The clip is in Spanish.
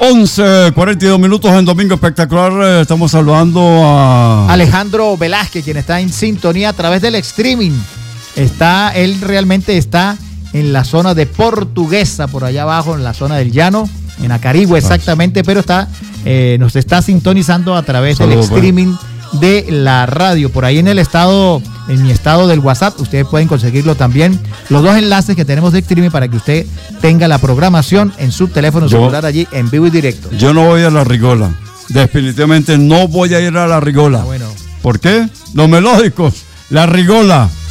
11:42 minutos en Domingo Espectacular. Estamos saludando a Alejandro Velázquez, quien está en sintonía a través del streaming. Él realmente está en la zona de Portuguesa, por allá abajo, en la zona del llano, en Acarigua exactamente, pero nos está sintonizando a través del streaming de la radio. Por ahí en mi estado del WhatsApp, ustedes pueden conseguirlo también, los dos enlaces que tenemos de streaming para que usted tenga la programación en su teléfono celular allí en vivo y directo. Yo no voy a la Rigola, definitivamente no voy a ir a la Rigola. Bueno. ¿Por qué? Los melódicos, la Rigola.